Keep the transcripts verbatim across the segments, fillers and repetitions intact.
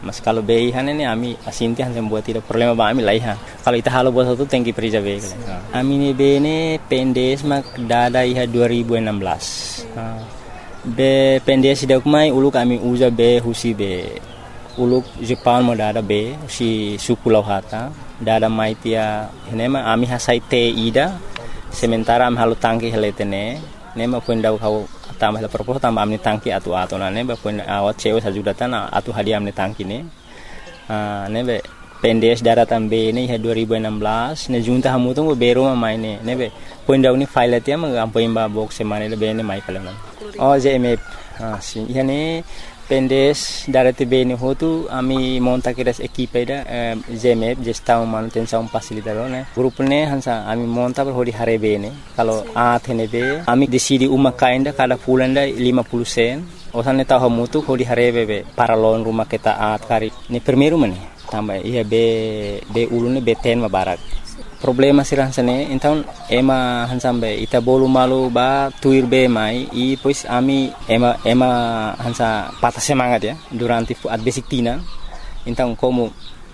Mas kalau be ihan ini ami asinti han buat tidak problema ba ami laiha. Kalau ita halo buat satu tengki perija be. Ami ni be ini pendes mak dada iha dua ribu enam belas. Be pendes dak mai uluk ami uza be husi be. Uluk Jepang mo dada be si suku Lauhata. Dada mai tia nema ami hasai te ida. Sementara am halu tangki heletene. Nema pun dau kau tambah la propos tambah amni tangki atu atu na ne ba pun awat cewe sajuda tan atu hadiah amni tangki ne ah ne be pendes daratan be ne dua ribu enam belas ne junta hamu tu bero ma mai ne ne be pun dau ni file tia ma ampo imba box semane le be ne mai kala oh je me ah si yani pendes darate be ne hotu ami monta kiras equipe da jmep gestão manutenção facilitador ne grupo ne hansa ami monta per hodi hare be ne kalau a thene be ami decidi uma kainda kada pulanda lima puluh sen osane ta hamutu hodi hare be be para lon rumah kita at kari ne primeiro mane tambah iya be be ulune be ten mabarak problema sirang sene então ema hansambe ita bolu malu ba tuir be mai i pois ami ema ema hansa patah semangat ya durante at basic tina então como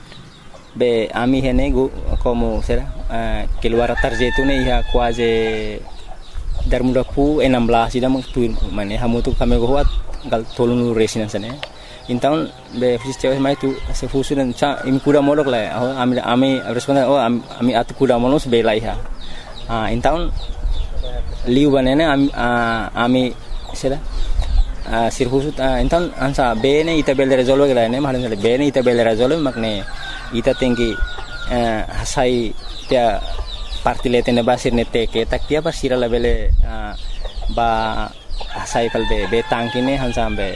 be ami hene go como será uh, keluar tarjetu ne ia quase dar muda pu enam belas ida tuir mane hamutu kame go wat gal tolunu resinan sene então be fiz cewek mai tu se fusu dan cha imi kuda modok la oh ami ami responden oh ami atu kuda monos be laiha ah então liu banene ami ami sera ah sir fusu então ansa be ne ita bel resolve la ne mahalan be ne ita bel resolve makne ita tinggi hasai tia parti letene basir ne teke tak tia basira la bele ba hasai kal be be tangkine hansa be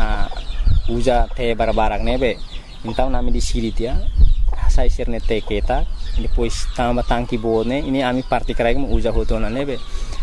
uja te barbarak nebe então nami di siri dia sai sirne te keta depois tamba tangki bone ini ami parti krai mo uja hotona nebe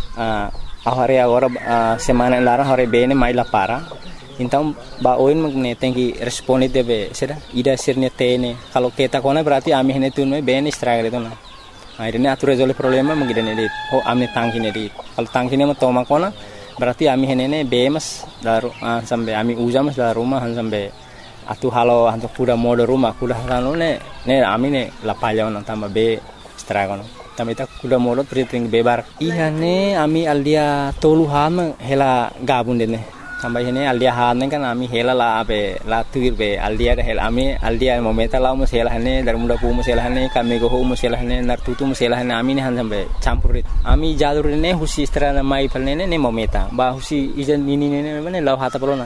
ah ahare agora semana lara hore bene mai la para então ba oin magne tenki responde debe sera ida sirne te ne kalau keta kona berarti ami hene tunme bene struggle itu na akhirnya atu resolve problema mengidane dit oh ami tangki ne dit kalau tangki ne mo toma kona berarti ami henene bemas daru uh, sampai ami ujamas da rumah sampai atu halo antuk kuda mode rumah kuda halo ne ne ami ne la palya on tamba be stragon tamba ita kuda mode priting bebar iya ne ami aldia tolu ham hela gabun dene tamba hene aldia han kan ami hela la be la tuir be aldia hela ami aldia momenta la mus hela hene dar muda pu mus hela hene kami go mus hela hene nar tutu mus hela hene ami ne han sampai campurit ami jalur ne husi strana mai palne ne momenta ba husi ijan ini ne ne law hata pelona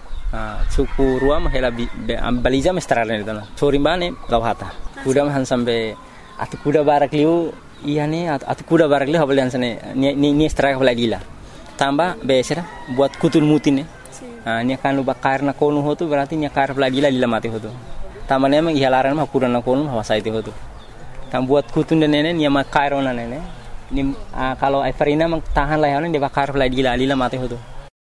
ah suku ruam hela am baliza mestrana ne tana sorimbane law hata kuda han sampai atu kuda barak liu iya ne atu kuda barak liu habalian sane ni ni straka lagila tambah besera buat kutul mutin ne ah nya kan luba karna konu hotu berarti nya kar lagi la lila mati hotu tambah ne mang ihalaran mah kurana konu hawasa itu hotu tam buat kutun ne ne nya makar ona ne ni kalau Everina mang tahan lah ne de bakar lagi la lila mati hotu.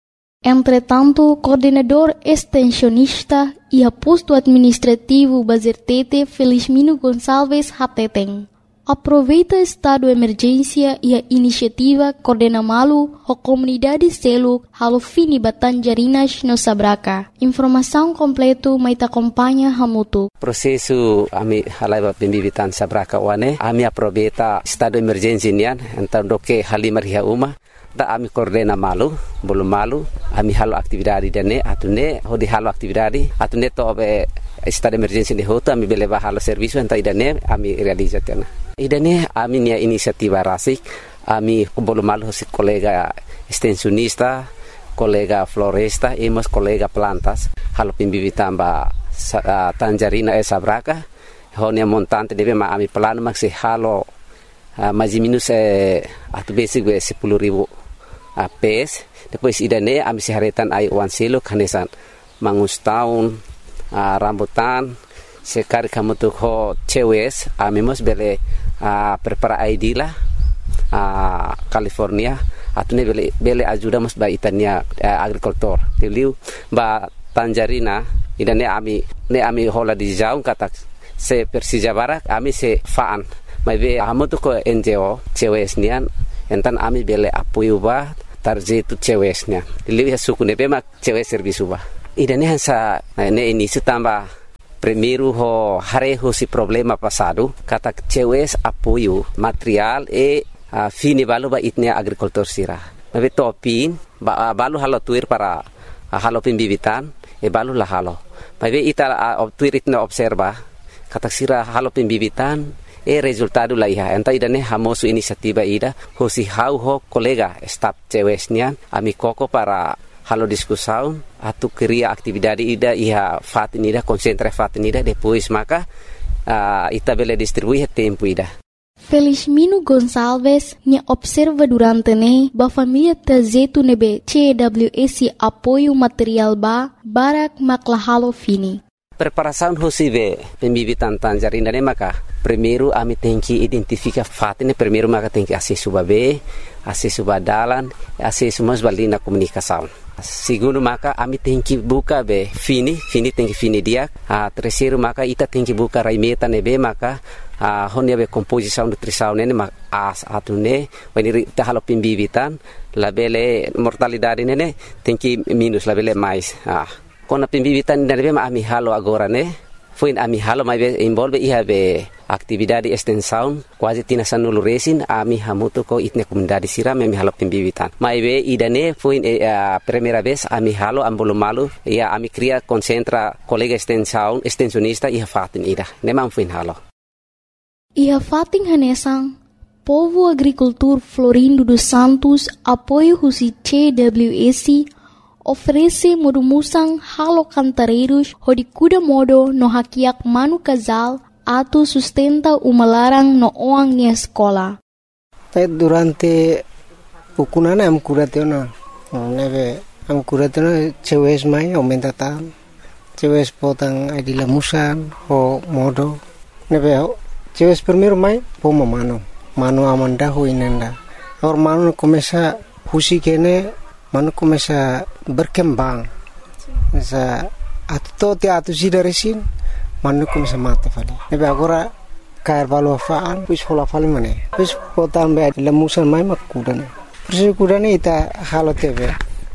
Entretanto, coordenador extensionista e posto administrativo Bazertete Felizmino Gonçalves Hateteng aproveita estado de emergência e a iniciativa Coordena Malu a comunidade Seluk halo fini Batanjarinas no Sabraka. Informação completa maita acompanha hamutu. Prosesu ami halai pembibitan Sabraka wane ami aproveita estado de emergência nian então doke halimar hia uma da ami Coordena Malu belum malu ami halo aktividade dane atune hodi halo aktividade atune to be estado de emergência de hoto ami beleva halo serviço então idane ami realizatena. Idane ami nia inisiativa rasik ami belum malu si kolega extensionista kolega floresta e mas kolega plantas halo pimbibitan ba uh, Tanjarina e Sabraka honia montante deve ma ami plano maksi halo uh, mais minus eh, atu basic we sepuluh ribu uh, pes depois idane ami siharetan ai wan selo kanesan mangus tahun uh, rambutan sekali kamu tuh ho cewes ami mos bele uh, prepara I D lah uh, California atune bele bele ajuda mos ba itania uh, agricultor tiliu ba Tanjarina idane ami ne ami hola di jaung kata se Persija Barak ami se faan mai be amu tuh ko N G O cewes nian entan ami bele apoio ba tarjetu cewesnya tiliu ya suku ne be mak cewes servisu ba idane hansa ne ini setambah Primeiro ho hareho si problema passado, kata cewes apoio material e uh, fini balu ba itnia agricultor sira. Mabe topin ba, uh, balu halo tuir para uh, halo pembibitan e balu la halo. Mabe ita uh, tuir itna observa kata sira halo pembibitan e resultado la iha. Enta idane hamosu inisiativa ida ho si hau ho kolega staf cewes nian ami koko para halo discussão atu queria atividade ida iha fatin ida concentra fatin ida depois maka uh, ita bele distribuir tempo ida. Felizmino Gonçalves nya observa durante ne ba família tazetu nebe C W S apoio material ba barak maklahalo fini. Preparação hosive pembibitan tanjarinda ne maka primeiro ami tem que identificar fatin primeiro maka tem que acesso babe acesso badalan acesso mas balina comunicação. Segundo maka ami tem que buka be fini fini tem que fini dia a terceiro maka ita tem que buka raimeta nebe maka a honia be composição nutrição nene ma as atune wani ta halo pembibitan labele mortalidade nene tem que minus labele mais ah kona pembibitan nebe ma ami halo agora ne foi ami halo mai be envolve iha be atividade extensão quase tina sanulu resin ami hamuto ko itne comunidade sira me halo pembibitan mai be idane foi a primeira vez ami halo ambolo malu ia ami cria concentra colega extensão extensionista iha fatin ida ne man foi halo iha fatin hanesang povo agricultor Florindo dos Santos apoio husi C W S oferece modumusang halo cantareiros hodikuda modo no hakiak manu casal atau sustenta uma larang no oang ni escola. Durante pukunana am kuratena neve am kuratena cewes mai aumenta tam cewes potang adila musan ho modo neve cewes primeiro mai poma mano mano amanda ho inenda or mano começa husi kene mano começa berkembang sa atto te atu sidaresin manu começa mate fali nebe agora cair valo faan pus hola fali mane pus potan be lemusan mai makudan persi kudane ita halo tebe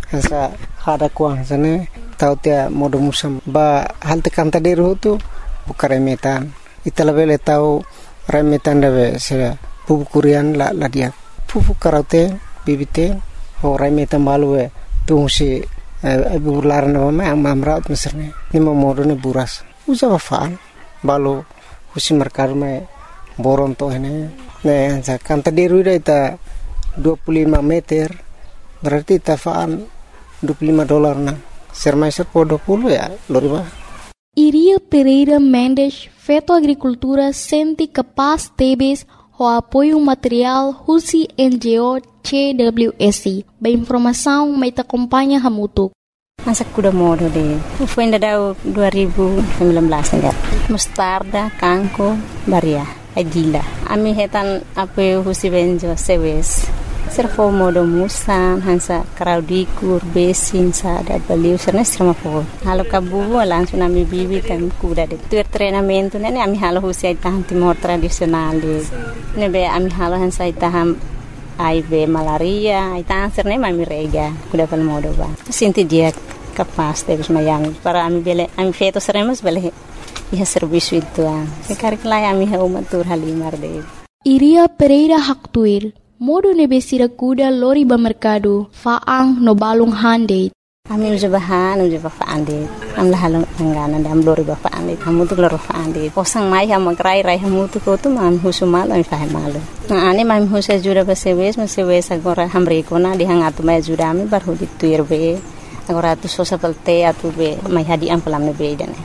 sa hada kuang sane tau te modo musam ba halte kanta deru tu bukare metan ita lebele tau remetan debe se pupu kurian la la dia pupu karate bibite ho remetan balwe tu si abu larna ma amrat meserne ni modo ne buras usa faan balo husi merkar me boron to hene ne sa kanta deru ita dua puluh lima meter berarti ta faan dua puluh lima dolar na sermaiser po dua puluh ya loriba. Iria Pereira Mendes feto agricultura senti capaz tebes ho apoio material husi N G O C W S ba informação mai ta acompanha hamutuk. Masa kuda modo de foi ainda dua ribu sembilan belas enggak mustarda kangko baria agila ami hetan apoio husi benjo sewes servo modo musan hansa kraudikur besin sa da baliu serna strama fo halo kabu langsung ami bibi kan kuda de tur treinamento nene ami halo husi itaham timor tradisional de nebe ami halo hansa itaham A I V malaria itaham serna ami rega kuda pal modo ba sinti dia capaz de mayang para ami bele ami feto seremos bele iha serviço itu ah sekar klai ami ha umatur halimar de Iria Pereira Haktuir modo nebesira kuda lori ba mercado faang no balung hande ami uja bahan uja ba faande am la halong angana dam lori ba faande hamu tu loro faande posang mai ha magrai rai hamu tu ko tu mam husumal ami fa malo na ane mam husa jura ba sewes ma sewes agora hamre ko na dihangatu mai jura ami bar hudit tuir be agora tu sosa pelte atu be mai hadi am pelam ne be dane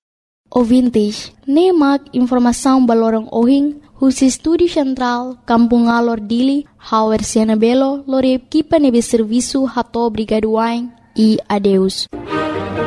ouvintes nemak informação balorong ohing husi Estúdio Central, Kampung Alor Dili, Hauer Siana Belo, Lore Kipa Nebe Serviço Hato Brigaduain e adeus.